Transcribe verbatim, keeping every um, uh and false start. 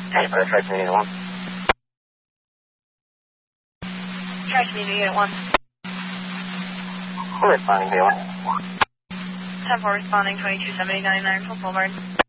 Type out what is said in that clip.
Hey, for the Tri Community one. Tri Community Unit one. We're responding to you. ten four responding, twenty-two seventy-nine, nine Boulevard.